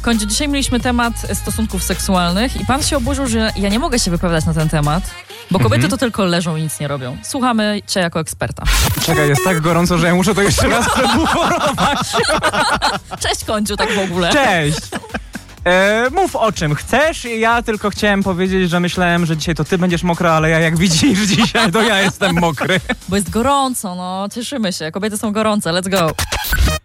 Końcu, dzisiaj mieliśmy temat stosunków seksualnych i pan się oburzył, że ja nie mogę się wypowiadać na ten temat, bo kobiety to tylko leżą i nic nie robią. Słuchamy cię jako eksperta. Czekaj, jest tak gorąco, że ja muszę to jeszcze raz przebuforować. Cześć, Końcu, tak w ogóle. Cześć! Mów o czym chcesz. Ja tylko chciałem powiedzieć, że myślałem, że dzisiaj to ty będziesz mokra, ale ja jak widzisz dzisiaj, to ja jestem mokry. Bo jest gorąco, no. Cieszymy się. Kobiety są gorące. Let's go.